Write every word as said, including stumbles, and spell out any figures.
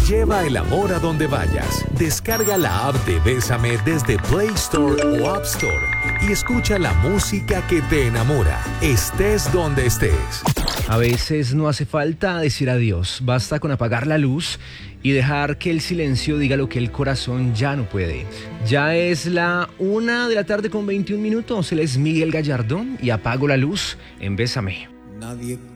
Lleva el amor a donde vayas. Descarga la app de Bésame desde Play Store o App Store y escucha la música que te enamora, estés donde estés. A veces no hace falta decir adiós, basta con apagar la luz y dejar que el silencio diga lo que el corazón ya no puede. Ya es la una de la tarde con veintiún minutos, él es Miguel Gallardón y apago la luz en Bésame. Nadie